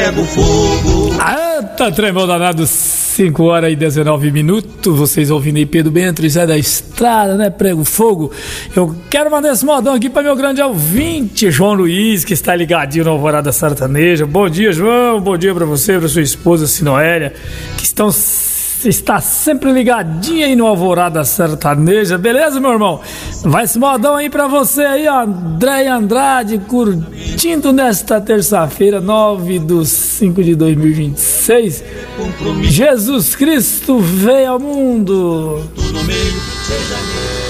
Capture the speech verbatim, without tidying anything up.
prego fogo. Ah, tá tremendo danado, cinco horas e dezenove minutos. Vocês ouvindo aí Pedro Bento, Zé da Estrada, né? Prego fogo. Eu quero mandar esse modão aqui para meu grande ouvinte, João Luiz, que está ligadinho na Alvorada Sertaneja. Bom dia, João. Bom dia para você, para sua esposa, Sinoélia, que estão está sempre ligadinha aí no Alvorada Sertaneja, beleza, meu irmão? Vai esse modão aí pra você aí, ó, André Andrade, curtindo nesta terça-feira, nove de cinco de dois mil e vinte e seis. Jesus Cristo veio ao mundo. No meio, seja